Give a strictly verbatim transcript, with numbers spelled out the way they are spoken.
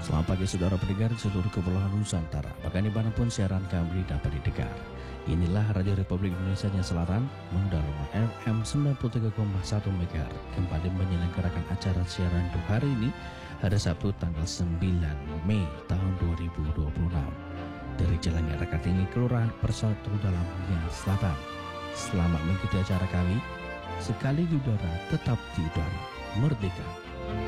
Selamat pagi saudara pendengar di seluruh kepulauan Nusantara. Bahkan dimanapun siaran kami dapat didengar. Inilah Radio Republik Indonesia Selatan Mendaluma F M sembilan puluh tiga koma satu MHz kembali menyelenggarakan acara siaran untuk hari ini, hari Sabtu tanggal sembilan Mei tahun dua ribu dua puluh enam dari Jalan Rakatinggi, Kelurahan Persatu Dalam Nias Selatan. Selamat mengikuti acara kami. Sekali di udara, tetap di udara. Merdeka!